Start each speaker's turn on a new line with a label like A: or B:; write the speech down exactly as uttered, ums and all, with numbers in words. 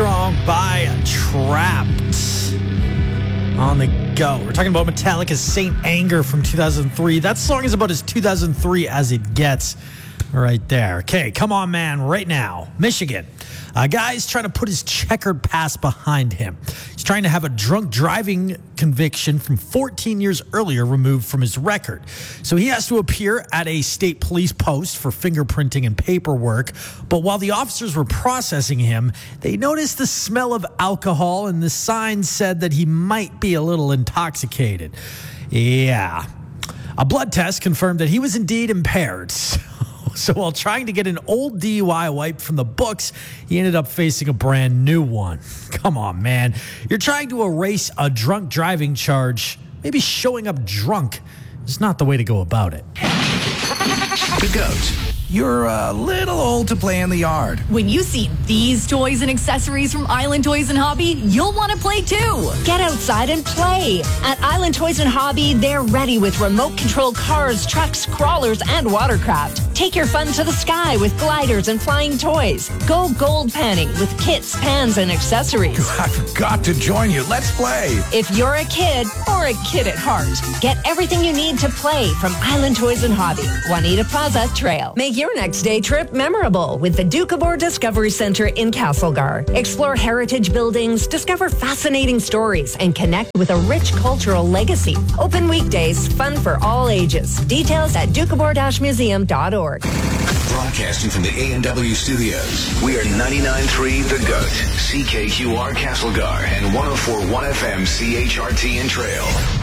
A: Armstrong by Trapped on the go. We're talking about Metallica's Saint Anger from two thousand three. That song is about as two thousand three as it gets right there. Okay, come on, man, right now. Michigan. A guy's trying to put his checkered past behind him. He's trying to have a drunk driving conviction from fourteen years earlier removed from his record. So he has to appear at a state police post for fingerprinting and paperwork. But while the officers were processing him, they noticed the smell of alcohol, and the sign said that he might be a little intoxicated. Yeah. A blood test confirmed that he was indeed impaired. So while trying to get an old D U I wiped from the books, he ended up facing a brand new one. Come on, man. You're trying to erase a drunk driving charge. Maybe showing up drunk is not the way to go about it.
B: The GOAT. You're a little old to play in the yard.
C: When you see these toys and accessories from Island Toys and Hobby, you'll want to play too. Get outside and play. At Island Toys and Hobby, they're ready with remote control cars, trucks, crawlers, and watercraft. Take your fun to the sky with gliders and flying toys. Go gold panning with kits, pans, and accessories.
B: I've got to join you. Let's play.
C: If you're a kid or a kid at heart, get everything you need to play from Island Toys and Hobby. Juanita Plaza Trail. Make your next day trip memorable with the Doukhobor Discovery Center in Castlegar. Explore heritage buildings, discover fascinating stories, and connect with a rich cultural legacy. Open weekdays, fun for all ages. Details at doukhobor dash museum dot org.
D: Broadcasting from the A and W studios, we are ninety-nine point three The GOAT, C K Q R Castlegar, and one oh four point one F M C H R T in Trail.